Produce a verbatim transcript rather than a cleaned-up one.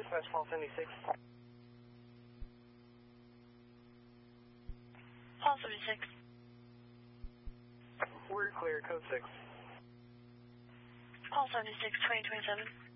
dispatch, Paul seventy-six. Paul seventy-six. We're clear, code six. Paul seventy-six, twenty twenty-seven.